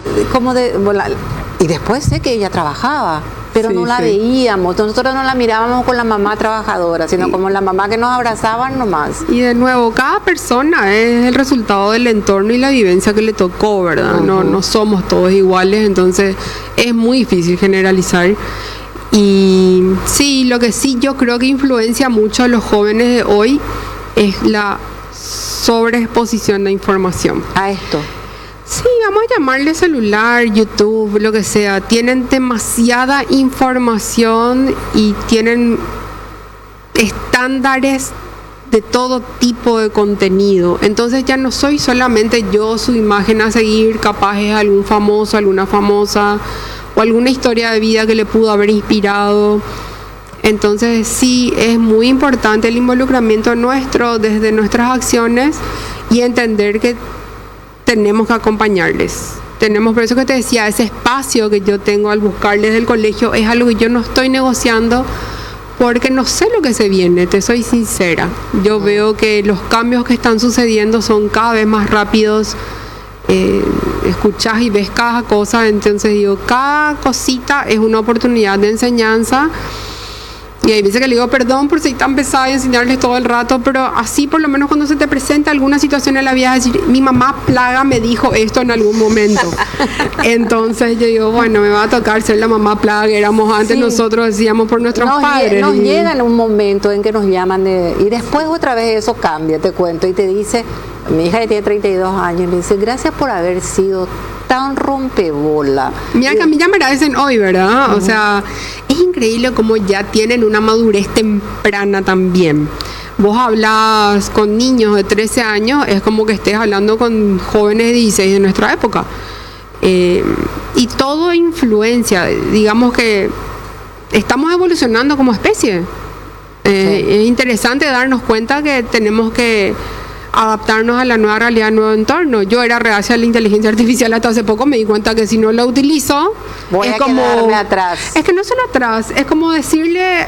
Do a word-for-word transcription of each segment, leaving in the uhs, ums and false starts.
como de... Y después sé que ella trabajaba, pero Sí, no la sí. veíamos. Nosotros no la mirábamos con la mamá trabajadora, sino como la mamá que nos abrazaban nomás. Y de nuevo, cada persona es el resultado del entorno y la vivencia que le tocó, ¿verdad? Ujú. No, no somos todos iguales, entonces es muy difícil generalizar. Y sí, lo que sí yo creo que influencia mucho a los jóvenes de hoy es la sobreexposición de información. A esto. Sí, vamos a llamarle celular, YouTube, lo que sea. Tienen demasiada información y tienen estándares de todo tipo de contenido. Entonces ya no soy solamente yo, su imagen a seguir, capaz es algún famoso, alguna famosa o alguna historia de vida que le pudo haber inspirado. Entonces sí, es muy importante el involucramiento nuestro desde nuestras acciones y entender que tenemos que acompañarles. Tenemos, por eso que te decía, ese espacio que yo tengo al buscarles del colegio es algo que yo no estoy negociando porque no sé lo que se viene, te soy sincera. Yo veo que los cambios que están sucediendo son cada vez más rápidos. Eh, escuchás y ves cada cosa, entonces digo, cada cosita es una oportunidad de enseñanza. Y hay veces que le digo perdón por ser tan pesada y enseñarles todo el rato, pero así por lo menos cuando se te presenta alguna situación en la vida, decir, mi mamá plaga me dijo esto en algún momento. Entonces yo digo, bueno, me va a tocar ser la mamá plaga que éramos antes, Sí. Nosotros decíamos por nuestros Nos, lle- padres. nos Y- llega en un momento en que nos llaman de, y después otra vez eso cambia, te cuento, y te dice, mi hija que tiene treinta y dos años, me dice, gracias por haber sido tan rompebola. Mira que a mí ya me la dicen hoy, ¿verdad? O sea, es increíble cómo ya tienen una madurez temprana también. Vos hablas con niños de trece años, es como que estés hablando con jóvenes de dieciséis de nuestra época. Eh, y todo influencia, digamos que estamos evolucionando como especie. Eh, Sí. Es interesante darnos cuenta que tenemos que adaptarnos a la nueva realidad, al nuevo entorno. Yo era reacia a la inteligencia artificial hasta hace poco, me di cuenta que si no la utilizo, Voy es a como quedarme atrás. Es que no solo atrás, es como decirle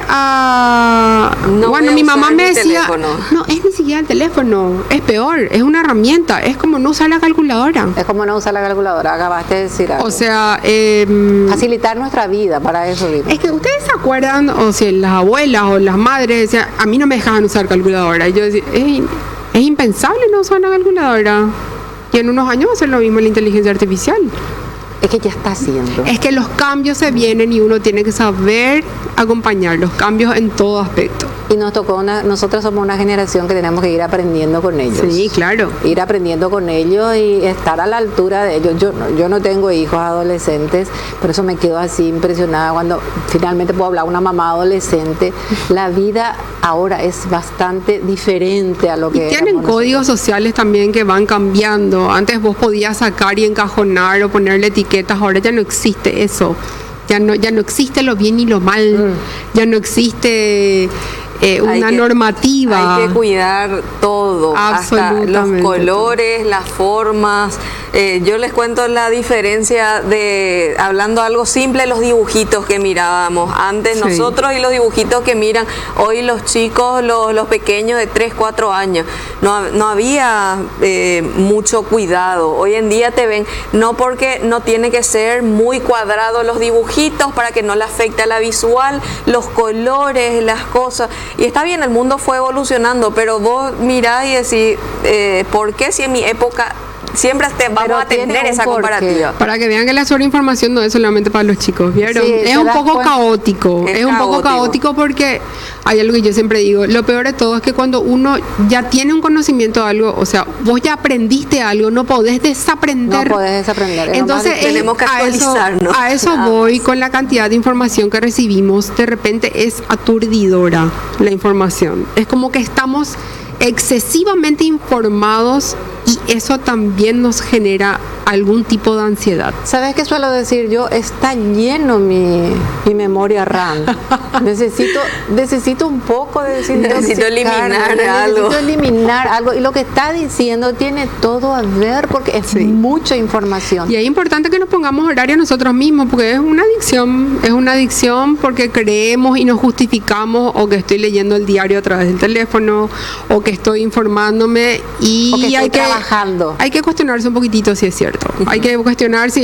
a No bueno, voy a mi mamá usar me mi decía, teléfono. no, es ni siquiera el teléfono, es peor, es una herramienta, es como no usar la calculadora. Es como no usar la calculadora, acabaste de decir algo. O sea, eh, facilitar nuestra vida, para eso digo. es que ustedes se acuerdan, o si las abuelas o las madres decían, a mí no me dejaban usar calculadora. Y yo decía, es, es impensable no usar una calculadora. Y en unos años va a ser lo mismo la inteligencia artificial. Es que ya está haciendo. Es que los cambios se vienen y uno tiene que saber acompañar los cambios en todo aspecto. Y nos tocó una, nosotros somos una generación que tenemos que ir aprendiendo con ellos. Sí, claro. Ir aprendiendo con ellos y estar a la altura de ellos. Yo no, yo no tengo hijos adolescentes, por eso me quedo así impresionada cuando finalmente puedo hablar a una mamá adolescente. La vida ahora es bastante diferente a lo que Y tienen éramos códigos sociales también que van cambiando. Antes vos podías sacar y encajonar o ponerle etiquetas, ahora ya no existe eso. Ya no, ya no existe lo bien y lo mal. Ya no existe eh, Hay una que- normativa. Hay que cuidar todo, hasta los Absolutamente colores, las formas. Eh, yo les cuento la diferencia de, hablando algo simple, los dibujitos que mirábamos antes Sí. nosotros y los dibujitos que miran hoy los chicos, los, los pequeños de tres, cuatro años. No, no había eh, mucho cuidado. Hoy en día te ven, no porque no tiene que ser muy cuadrados los dibujitos para que no le afecte a la visual, los colores, las cosas. Y está bien, el mundo fue evolucionando, pero vos mirás y decís, eh, ¿por qué si en mi época siempre te, vamos Pero a tener tiene un esa porqué. comparativa? Para que vean que la sobreinformación no es solamente para los chicos, ¿vieron? Sí, es te un das poco cuenta. caótico, es, Es un poco caótico. caótico porque hay algo que yo siempre digo, lo peor de todo es que cuando uno ya tiene un conocimiento de algo, o sea, vos ya aprendiste algo, no podés desaprender. No podés desaprender. es lo más Entonces, difícil. Tenemos que a eso- actualizarnos. A eso, Nada voy con la cantidad de información que recibimos. De repente es aturdidora la información. Es como que estamos excesivamente informados y eso también nos genera algún tipo de ansiedad. ¿Sabes qué suelo decir yo? Está lleno mi, mi memoria RAM. necesito, necesito un poco de desintoxicarme, Necesito eliminar necesito algo. eliminar algo. Y lo que está diciendo tiene todo a ver porque es Sí. mucha información. Y es importante que nos pongamos horario nosotros mismos porque es una adicción, es una adicción porque creemos y nos justificamos o que estoy leyendo el diario a través del teléfono o que estoy informándome y O que estoy hay que trabajando. hay que cuestionarse un poquitito si es cierto. Hay que cuestionar si